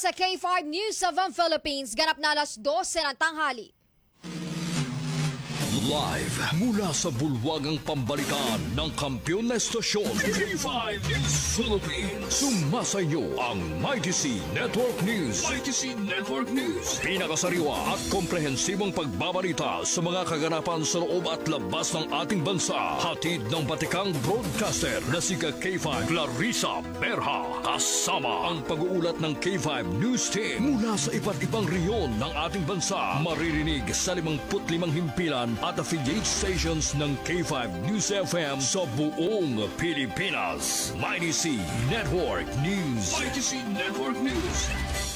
sa K5 News of the Philippines. Ganap na alas 12 ng tanghali. Live mula sa bulwagang pambalitaan ng kampiyon na estasyon K5 News Philippines. Sumasayo ang Mighty C Network News. Mighty C Network News. Pinakasariwa at komprehensibong pagbabalita sa mga kaganapan sa loob at labas ng ating bansa. Hatid ng batikang broadcaster na si K5 Clarissa Berha. Kasama ang pag-uulat ng K5 News Team mula sa iba't ibang reyon ng ating bansa. Maririnig sa 55 himpilan at affiliate stations ng K5 News FM sa buong Pilipinas. Mighty C Network News. Mighty C Network News.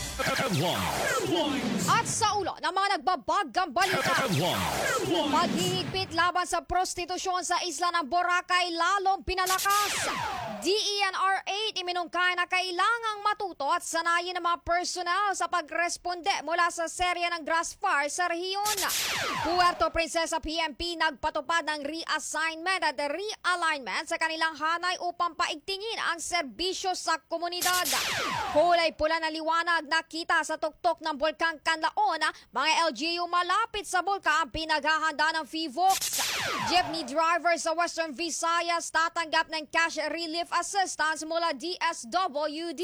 At sa ulo ng mga nagbabagang balita, paghihigpit laban sa prostitusyon sa isla ng Boracay lalong pinalakas. DENR 8 iminungkay na kailangang matuto at sanayin ng mga personal sa pagresponde mula sa serye ng grass fire sa rehiyon. Puerto Princesa PNP nagpatupad ng reassignment at realignment sa kanilang hanay upang paigtingin ang serbisyo sa komunidad. Kulay pula na liwanag nakita sa tuktok ng Bulkang Canlaon, mga LGU malapit sa bulkan pinaghahanda ng FIVOX. Jeepney driver sa Western Visayas tatanggap ng cash relief assistance mula DSWD.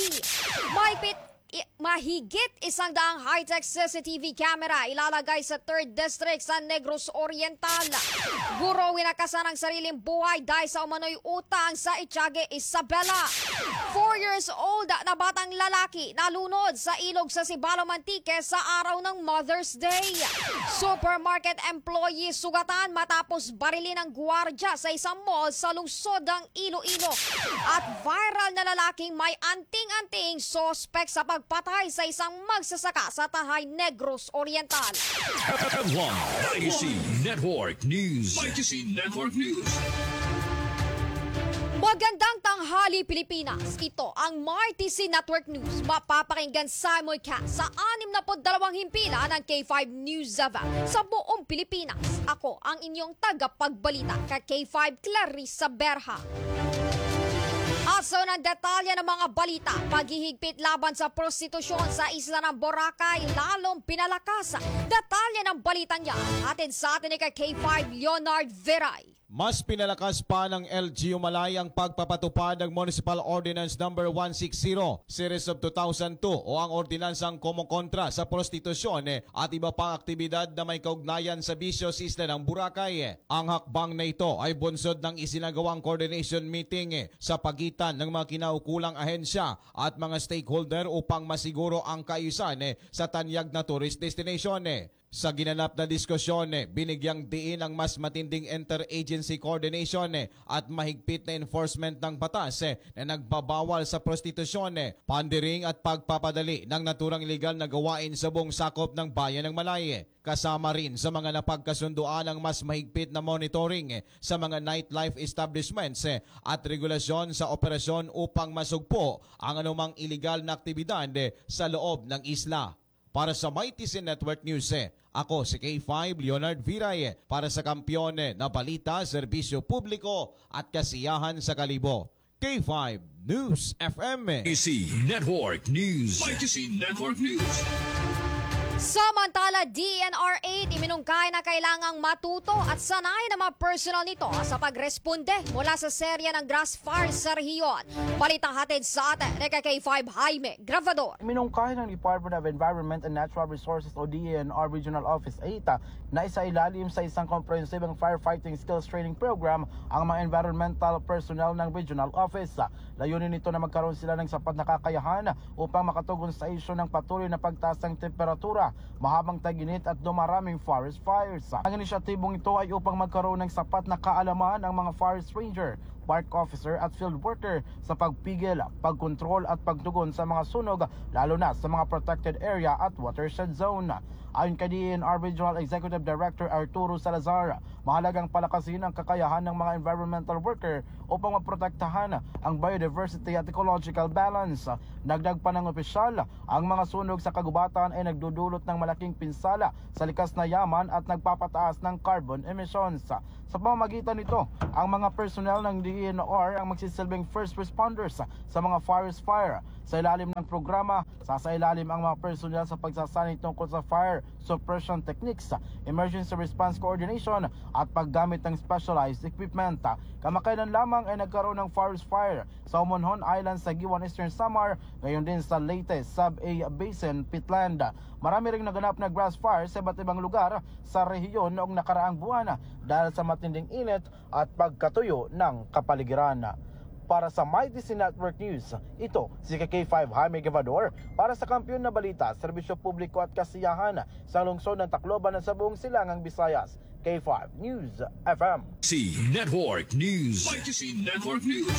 Mahigit 100 high-tech CCTV camera ilalagay sa 3rd District sa Negros Oriental. Guro winakasan ang sariling buhay dahil sa umano'y utang sa Itiague Isabela. 4 years old na batang lalaki nalunod sa ilog sa Sibalo Mantique sa araw ng Mother's Day. Supermarket employee sugatan matapos barilin ng gwardiya sa isang mall sa lungsod ng Iloilo. At viral na lalaking may anting-anting sospek sa pagpatay sa isang magsasaka sa Tahay, Negros Oriental. Mighty C Network News. Mighty C Network News. Magandang tanghali, Pilipinas. Ito ang Mighty C Network News. Mapapakinggan simulcast sa 62 himpilan ng K5 News sa buong Pilipinas. Ako ang inyong tagapagbalita ka K5 Clarissa Berha. Aso ng detalye ng mga balita, paghihigpit laban sa prostitusyon sa isla ng Boracay lalong pinalakas. Detalye ng balitang yan, atin sa atin ni K5 Leonard Veray. Mas pinalakas pa ng LGU Malay ang pagpapatupad ng Municipal Ordinance No. 160 Series of 2002 o ang ordinansang kumokontra sa prostitusyon at iba pang aktibidad na may kaugnayan sa bisyo sa isla ng Boracay. Ang hakbang na ito ay bunsod ng isinagawang coordination meeting sa pagitan ng mga kinaukulang ahensya at mga stakeholder upang masiguro ang kaayusan sa tanyag na tourist destination. Sa ginanap na diskusyon, binigyang diin ang mas matinding interagency coordination at mahigpit na enforcement ng batas na nagbabawal sa prostitusyon, pandiring at pagpapadali ng naturang legal na gawain sa buong sakop ng bayan ng Malay. Kasama rin sa mga napagkasunduan ang mas mahigpit na monitoring sa mga nightlife establishments at regulasyon sa operasyon upang masugpo ang anumang iligal na aktibidad sa loob ng isla. Para sa Mighty C Network News, ako si K5 Leonard Viray para sa kampiyon na balita, serbisyo publiko at kasiyahan sa Kalibo. K5 News FM. Mighty C Network News. Mighty C Network News. Samantala, DENR 8 iminungkay na kailangang matuto at sanay ng mga personal nito sa pagresponde mula sa serye ng grass fire sa rehiyon. Balitang hatid sa atin ni K5 Jaime Gravador. Iminungkay ng Department of Environment and Natural Resources o DENR Regional Office 8 na isailalim sa isang komprehensibong firefighting skills training program ang mga environmental personnel ng Regional Office. Layunin nito na magkaroon sila ng sapat na kakayahan upang makatugon sa isyu ng patuloy na pagtaas ng temperatura, mahabang taginit at dumaraming forest fires. Ang inisyatibong ito ay upang magkaroon ng sapat na kaalaman ang mga forest ranger, park officer at field worker sa pagpigil, pagkontrol at pagtugon sa mga sunog lalo na sa mga protected area at watershed zone. Ayon kay DENR Regional Executive Director Arturo Salazar, mahalagang palakasin ang kakayahan ng mga environmental worker upang maprotektahan ang biodiversity at ecological balance. Dagdag pa ng opisyal, ang mga sunog sa kagubatan ay nagdudulot ng malaking pinsala sa likas na yaman at nagpapataas ng carbon emissions. Sa pamamagitan nito, ang mga personnel ng DENR ang magsisilbing first responders sa mga forest fire. Sa ilalim ng programa, sasailalim ang mga personnel sa pagsasanay tungkol sa fire suppression techniques, emergency response coordination at paggamit ng specialized equipment. Kamakailan lamang ay nagkaroon ng forest fire sa Umonhon Island sa Giwan Eastern Samar, gayon din sa Leyte Sub-A Basin, Pitland. Marami ring naganap na grass fire sa iba't ibang lugar sa rehiyon noong nakaraang buwan dahil sa matinding init at pagkatuyo ng kapaligiran. Para sa MyDC Network News, ito si K5 Jaime Gavador para sa Kampiyon na Balita, Serbisyo Publiko at Kasiyahan sa lungsod ng Tacloban at sa buong Silangang Visayas. K5 News FM. YTC Network News. YTC Network News.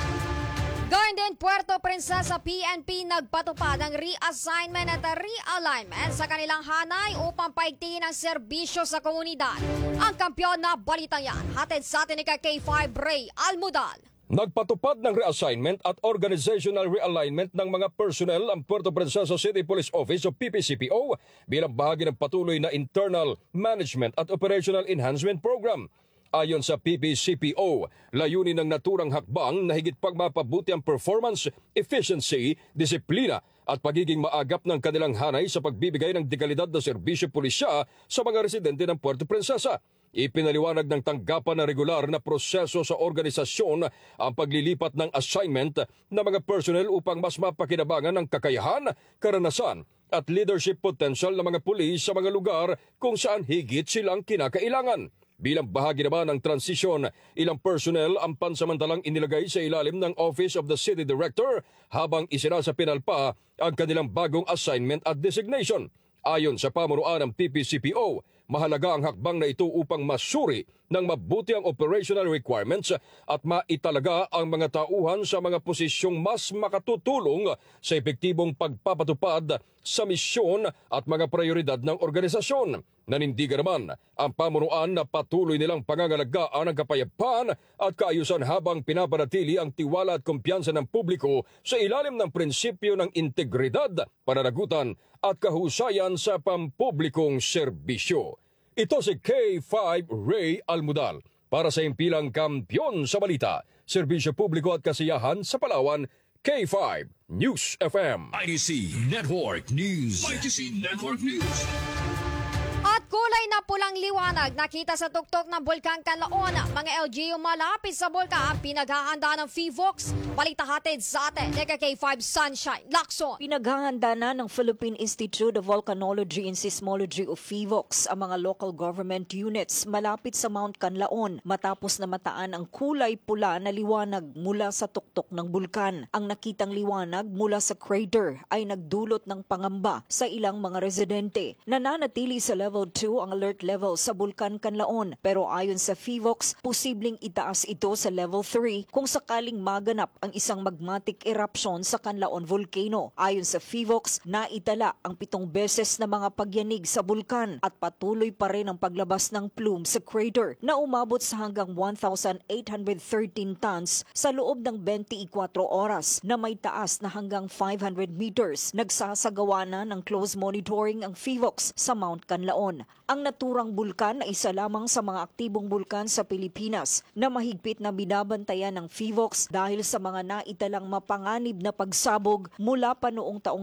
Gayun din, Puerto Princesa PNP nagpatupad ng reassignment at realignment sa kanilang hanay upang paigtingin ang serbisyo sa komunidad. Ang Kampiyon na Balitang yan, hatid sa atin ni K5 Ray Almudal. Nagpatupad ng reassignment at organizational realignment ng mga personnel ang Puerto Princesa City Police Office o PPCPO bilang bahagi ng patuloy na Internal Management at Operational Enhancement Program. Ayon sa PPCPO, layunin ng naturang hakbang na higit pang mapabuti ang performance, efficiency, disiplina at pagiging maagap ng kanilang hanay sa pagbibigay ng dekalidad na serbisyo pulisya sa mga residente ng Puerto Princesa. Ipinaliwanag ng tanggapan na regular na proseso sa organisasyon ang paglilipat ng assignment ng mga personnel upang mas mapakinabangan ang kakayahan, karanasan at leadership potential ng mga pulis sa mga lugar kung saan higit silang kinakailangan. Bilang bahagi naman ng transisyon, ilang personnel ang pansamantalang inilagay sa ilalim ng Office of the City Director habang isinasapinal pa ang kanilang bagong assignment at designation. Ayon sa pamunuan ng PPCPO, mahalaga ang hakbang na ito upang masuri ng mabuti ang operational requirements at maitalaga ang mga tauhan sa mga posisyong mas makatutulong sa epektibong pagpapatupad sa misyon at mga prioridad ng organisasyon. Nanindigan naman ang pamunuan na patuloy nilang pangangalagaan ang kapayapaan at kaayusan habang pinapanatili ang tiwala at kumpiyansa ng publiko sa ilalim ng prinsipyo ng integridad, pananagutan at kahusayan sa pampublikong serbisyo. Ito si K5 Ray Almudal para sa impilang Kampiyon sa Balita, Serbisyo Publiko at Kasiyahan sa Palawan, K5 News FM. YTC Network News. YTC Network News. At kulay na pulang liwanag nakita sa tuktok ng Bulkan Canlaon. Mga LGU malapit sa bulkan, pinaghahanda ng FIVOX. Balita hatid sa atin, K5 Sunshine Lacson. Pinaghahanda na ng Philippine Institute of Volcanology and Seismology o FIVOX ang mga local government units malapit sa Mount Canlaon matapos na mataan ang kulay pula na liwanag mula sa tuktok ng bulkan. Ang nakitang liwanag mula sa crater ay nagdulot ng pangamba sa ilang mga residente. Nananatili sa level 2 ang alert level sa Bulkan Canlaon pero ayon sa FIVOX, posibleng itaas ito sa level 3 kung sakaling maganap ang isang magmatic eruption sa Canlaon Volcano. Ayon sa FIVOX, naitala ang 7 beses na mga pagyanig sa bulkan at patuloy pa rin ang paglabas ng plume sa crater na umabot sa hanggang 1,813 tons sa loob ng 24 oras na may taas na hanggang 500 meters. Nagsasagawa na ng close monitoring ang FIVOX sa Mount Canlaon. Ang naturang bulkan ay isa lamang sa mga aktibong bulkan sa Pilipinas na mahigpit na binabantayan ng FIVOX dahil sa mga naitalang mapanganib na pagsabog mula pa noong taong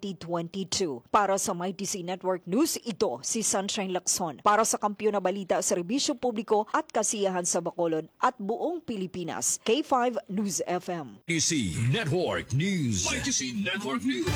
2022. Para sa MyTC Network News, ito si Sunshine Lacson. Para sa Kampiyon na Balita, Serbisyo Publiko at Kasiyahan sa Bacolod at buong Pilipinas, K5 News FM. YTC Network News. YTC Network News.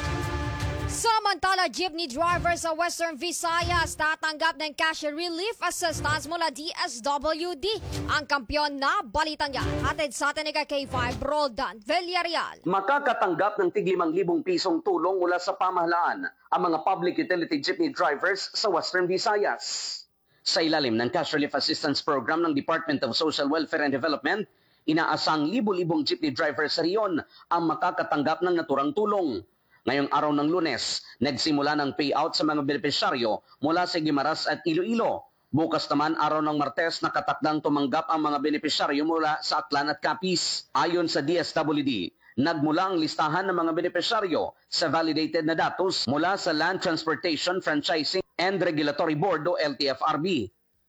Samantala, jeepney driver sa Western Visayas tatanggap ng cash relief assistance mula DSWD. Ang Kampiyon na Balitang yan, hatid sa atin ni K5 Roldan Villarreal. Makakatanggap ng tig 5,000 pisong tulong mula sa pamahalaan ang mga public utility jeepney drivers sa Western Visayas. Sa ilalim ng Cash Relief Assistance Program ng Department of Social Welfare and Development, inaasang libo-libong jeepney drivers sa riyon ang makakatanggap ng naturang tulong. Ngayong araw ng Lunes, nagsimula ng payout sa mga benepisyaryo mula sa Guimaras at Iloilo. Bukas naman araw ng Martes, nakatakdang tumanggap ang mga benepisyaryo mula sa Aklan at Capiz. Ayon sa DSWD, nagmula ang listahan ng mga benepisyaryo sa validated na datos mula sa Land Transportation Franchising and Regulatory Board o LTFRB.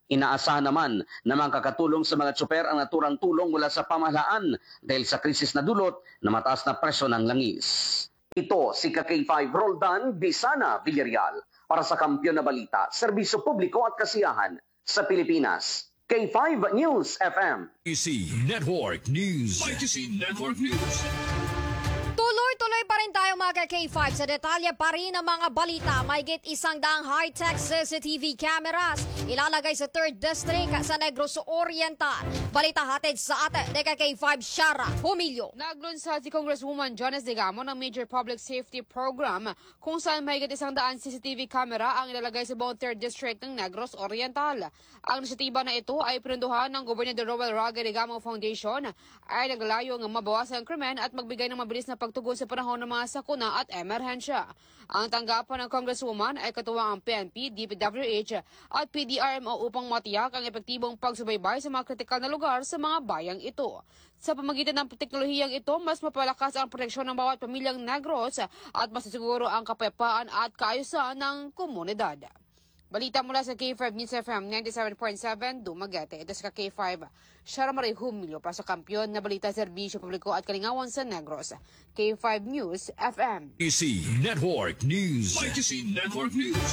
Inaasahan naman na makakatulong sa mga tsuper ang naturang tulong mula sa pamahalaan dahil sa krisis na dulot na mataas na presyo ng langis. Ito si K5 Roldan Bisana Villarreal para sa Kampiyon na Balita, Serbisyo Publiko at Kasiyahan sa Pilipinas. K5 News FM. YTC Network News. YTC Network News. Tuloy-tuloy pa rin tayo mga K5 sa detalye pa rin ng mga balita. Mahigit 100 high-tech CCTV cameras ilalagay sa 3rd District sa Negros Oriental. Balita hatid sa ate, K5 Shara Humilio. Naglunsad si Congresswoman Jonas Digamo ng Major Public Safety Program kung saan mahigit 100 CCTV camera ang ilalagay sa buong 3rd District ng Negros Oriental. Ang inisyatiba na ito ay pinunduhan ng Gobernador Roel Raga Digamo Foundation ay naglalayong mabawasan ang krimen at magbigay ng mabilis na pagtugon sa panahon ng mga sakuna at emerhensya. Ang tanggapan ng Congresswoman ay katuwang ang PNP, DPWH at PDRMO upang matiyak ang epektibong pagsubaybay sa mga kritikal na lugar sa mga bayang ito. Sa pamagitan ng teknolohiyang ito, mas mapalakas ang proteksyon ng bawat pamilyang Negros at mas siguro ang kapayapaan at kaayusan ng komunidad. Balita mula sa K5 News FM 97.7 Dumaguete. Ito sa K5 Shara Marie Humilio para sa Kampiyon na Balita, Serbisyo Publiko at Kalingawan sa Negros. K5 News FM. YTC Network News. YTC Network News.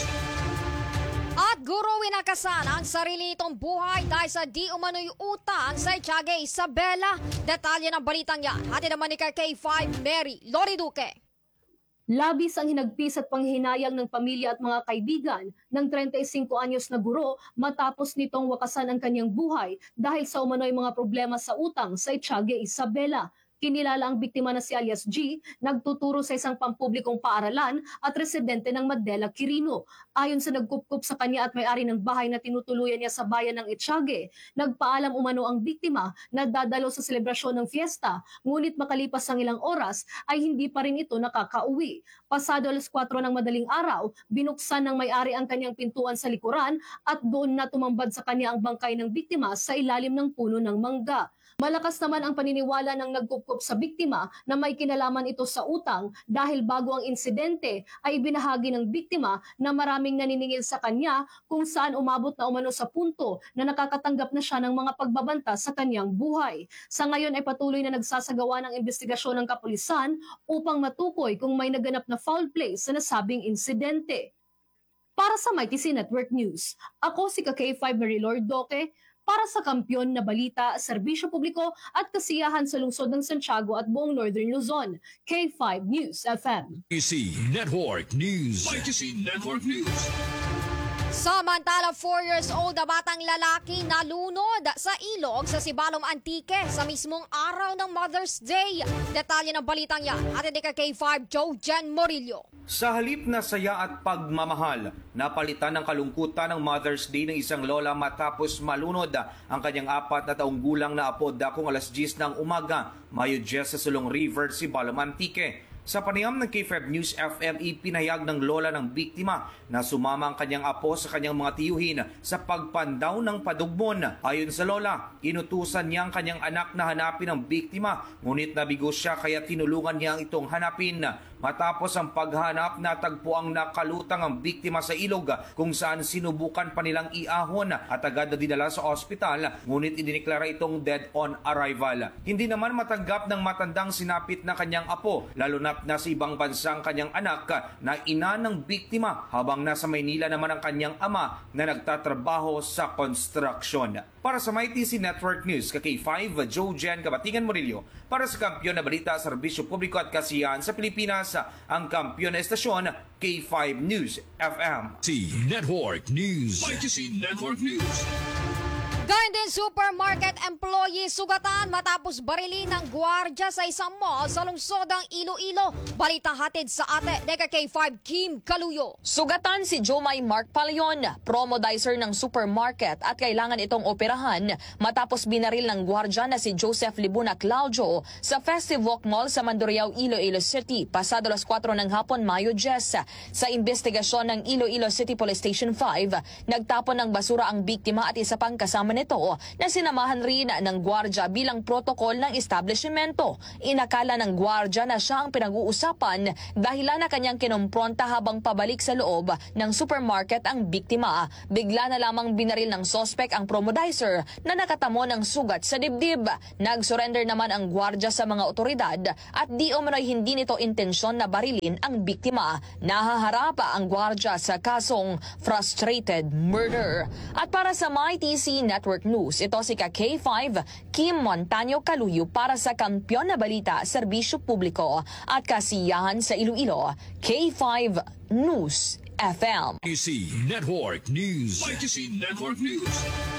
At guro winakasan ang sarili itong buhay dahil sa di umano'y utang sa Tiaga Isabela. Detalye ng balitang yan. Hati naman ni K5 Mary Lori Duque. Labis ang hinagpis at panghihinayang ng pamilya at mga kaibigan ng 35 anyos na guro matapos nitong wakasan ang kanyang buhay dahil sa umano'y mga problema sa utang sa Tiaga Isabela. Kinilala ang biktima na si alias G, nagtuturo sa isang pampublikong paaralan at residente ng Madela, Quirino. Ayon sa nagkupkup sa kanya at may-ari ng bahay na tinutuluyan niya sa bayan ng Etiague, nagpaalam umano ang biktima na dadalo sa selebrasyon ng fiesta, ngunit makalipas ang ilang oras ay hindi pa rin ito nakakauwi. Pasado 4:00 ng madaling araw, binuksan ng may-ari ang kanyang pintuan sa likuran at doon na tumambad sa kanya ang bangkay ng biktima sa ilalim ng puno ng mangga. Malakas naman ang paniniwala ng nagkupkup sa biktima na may kinalaman ito sa utang dahil bago ang insidente ay ibinahagi ng biktima na maraming naniningil sa kanya kung saan umabot na umano sa punto na nakakatanggap na siya ng mga pagbabanta sa kanyang buhay. Sa ngayon ay patuloy na nagsasagawa ng investigasyon ng kapulisan upang matukoy kung may naganap na foul play sa nasabing insidente. Para sa YTC Network News, ako si K5 Marilor Duque, para sa Kampiyon na Balita, Serbisyo Publiko at Kasiyahan sa lungsod ng Santiago at buong Northern Luzon. K5 News FM. YTC Network News. YTC Network News. Samantala, 4 years old na batang lalaki nalunod sa ilog sa Sibalom Antique sa mismong araw ng Mother's Day. Detalye ng balitang yan, atin ni K5 Joe Jen Morillo. Sa halip na saya at pagmamahal, napalitan ng kalungkutan ng Mother's Day ng isang lola matapos malunod ang kanyang 4 na taong gulang na apo dakong alas 10 ng umaga, Mayo 10 sa Sulong River, Sibalom Antique. Sa panayam ng K5 News FM, ipinahayag ng lola ng biktima na sumama ang kanyang apo sa kanyang mga tiyuhin sa pagpandaw ng padugmon. Ayon sa lola, inutusan niya ang kanyang anak na hanapin ang biktima, ngunit nabigo siya kaya tinulungan niya ang itong hanapin. Matapos ang paghanap, natagpo ang nakalutang ang biktima sa ilog kung saan sinubukan pa nilang iahon at agad na dinala sa ospital, ngunit idineklara itong dead on arrival. Hindi naman matanggap ng matandang sinapit na kanyang apo, lalo na nasa ibang bansa ang kanyang anak na ina ng biktima, habang nasa Maynila naman ang kanyang ama na nagtatrabaho sa construction. Para sa YTC Network News, K5 Joe Jen Kabatingan Morillo, para sa Kampiyon na Balita, Serbisyo Publiko at Kasiyahan sa Pilipinas, ang kampiyon na estasyon, K5 News FM. YTC Network News. YTC Network News. Gayun din, supermarket employee sugatan matapos barilin ng gwardya sa isang mall sa lungsod ng Iloilo. Balita hatid sa ate, K5 Kim Kaluyo. Sugatan si Jomay Mark Palion, promodizer ng supermarket at kailangan itong operahan matapos binaril ng gwardya na si Joseph Libuna Claudio sa Festive Walk Mall sa Mandurriao, Iloilo City, pasado 4:00 ng hapon, Mayo 10. Sa investigasyon ng Iloilo City Police Station 5, nagtapon ng basura ang biktima at isa pang kasama nito na sinamahan rin ng gwardya bilang protokol ng establishmento. Inakala ng gwardya na siya ang pinag-uusapan dahilan na kanyang kinompronta habang pabalik sa loob ng supermarket ang biktima. Bigla na lamang binaril ng sospek ang promodizer na nakatamo ng sugat sa dibdib. Nag-surrender naman ang gwardya sa mga otoridad at di umano'y hindi nito intensyon na barilin ang biktima. Nahaharap ang gwardya sa kasong frustrated murder. At para sa MyTC Network News, ito si K5 Kim Montaño Caluyo para sa Kampiyon na Balita, Serbisyo Publiko at Kasiyahan sa Iloilo. K5 News FM. ITC Network News. ITC Network News.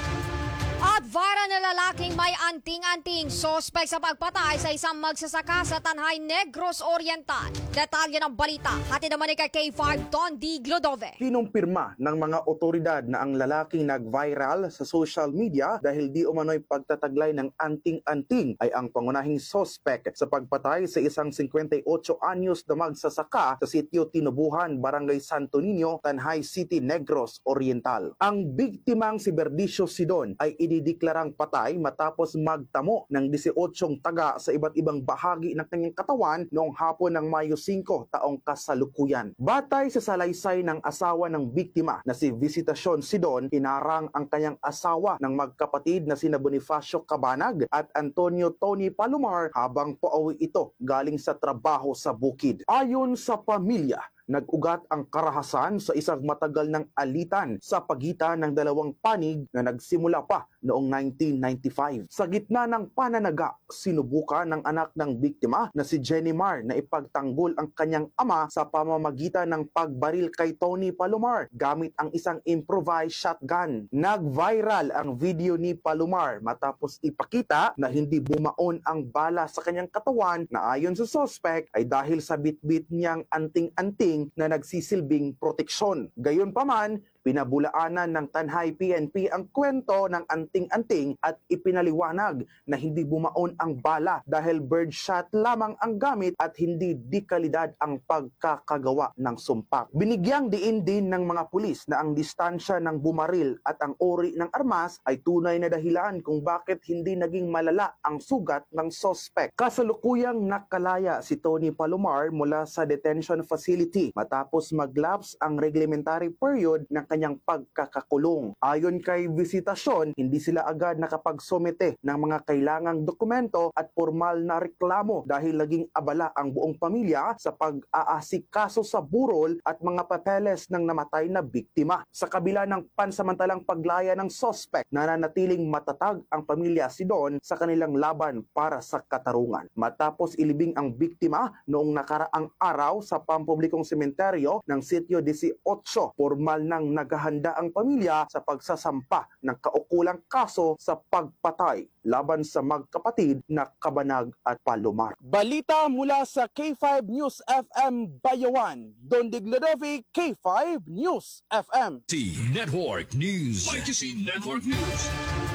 At viral na lalaking may anting-anting sospek sa pagpatay sa isang magsasaka sa Tanhay Negros Oriental. Detalye ng balita, hatid naman ni K5 Don D. Glodove. Kinumpirma ng mga otoridad na ang lalaking nag-viral sa social media dahil di umano'y pagtataglay ng anting-anting ay ang pangunahing sospek sa pagpatay sa isang 58 anyos na magsasaka sa sitio Tinubuhan, Barangay Santo Niño, Tanhay City, Negros Oriental. Ang biktimang si Berdicio Sidon ay idideklarang patay matapos magtamo ng 18 taga sa iba't ibang bahagi ng kanyang katawan noong hapon ng Mayo 5 taong kasalukuyan. Batay sa salaysay ng asawa ng biktima na si Visitacion Sidon, hinarang ang kanyang asawa ng magkapatid na sina Bonifacio Cabanag at Antonio Tony Palomar habang pauwi ito galing sa trabaho sa bukid. Ayon sa pamilya, nag-ugat ang karahasan sa isang matagal ng alitan sa pagitan ng dalawang panig na nagsimula pa noong 1995. Sa gitna ng pananaga, sinubukan ng anak ng biktima na si Jenny Mar na ipagtanggol ang kanyang ama sa pamamagitan ng pagbaril kay Tony Palomar gamit ang isang improvised shotgun. Nag-viral ang video ni Palomar matapos ipakita na hindi bumaon ang bala sa kanyang katawan na ayon sa suspect ay dahil sa bitbit niyang anting-anting na nagsisilbing proteksyon. Gayunpaman, pinabulaanan ng Tanhay PNP ang kwento ng anting-anting at ipinaliwanag na hindi bumaon ang bala dahil birdshot lamang ang gamit at hindi dekalidad ang pagkakagawa ng sumpak. Binigyang diin din ng mga pulis na ang distansya ng bumaril at ang uri ng armas ay tunay na dahilan kung bakit hindi naging malala ang sugat ng suspect. Kasalukuyang nakalaya si Tony Palomar mula sa detention facility matapos mag-lapse ang reglementary period ng kanyang pagkakakulong. Ayon kay Visitacion, hindi sila agad nakapagsumite ng mga kailangang dokumento at formal na reklamo dahil naging abala ang buong pamilya sa pag-aasikaso sa burol at mga papeles ng namatay na biktima. Sa kabila ng pansamantalang paglaya ng suspect, nananatiling matatag ang pamilya Sidon sa kanilang laban para sa katarungan. Matapos ilibing ang biktima noong nakaraang araw sa pampublikong sementeryo ng Sitio 18, formal nang naghahanda ang pamilya sa pagsasampa ng kaukulang kaso sa pagpatay laban sa magkapatid na Cabanag at Palomar. Balita mula sa K5 News FM Bayawan, Don Diglodovic, K5 News FM. ITC Network News. ITC Network News.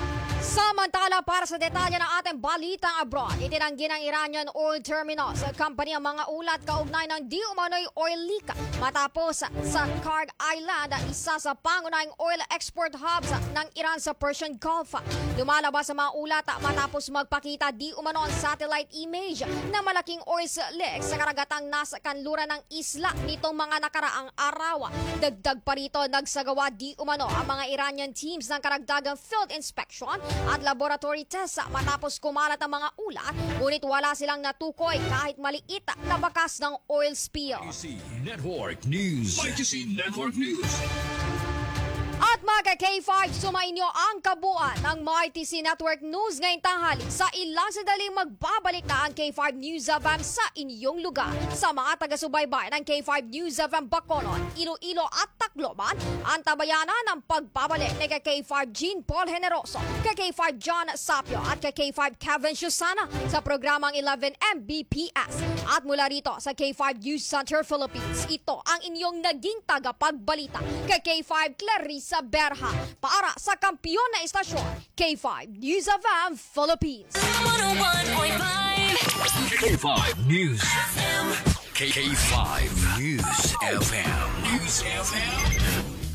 Samantala, para sa detalye ng ating balitang abroad, itinanggi ng Iranian Oil Terminals Company ang mga ulat kaugnay ng di umano'y oil leak matapos sa Karg Island, isa sa pangunahing oil export hubs ng Iran sa Persian Gulf. Lumalabas ang mga ulat matapos magpakita di umano ang satellite image na malaking oil leak sa karagatang nasa kanluran ng isla nitong mga nakaraang araw. Dagdag pa rito, nagsagawa di umano ang mga Iranian teams ng karagdagang field inspection at laboratory test matapos kumalat ang mga ulat, ngunit wala silang natukoy kahit maliit na bakas ng oil spill. ITC Network News. ITC Network News. At mga K5, sumainyo ang kabuuan ng MyTC Network News ngayong tanghali. Sa ilang sandaling magbabalik na ang K5 News FM sa inyong lugar. Sa mga taga-subaybay ng K5 News FM Bacolod, Iloilo at Tacloban, ang tabayanan ng pagbabalik ni K5 Jean Paul Generoso, K5 John Sapio at K5 Kevin Susana sa programang 11 Mbps. At mula rito sa K5 News Center Philippines, ito ang inyong naging tagapagbalita, K5 Clarissa Berha, para sa kampiyon na istasyon, K5 News FM Philippines. 101.5 K5 News FM. K5 News FM. News FM.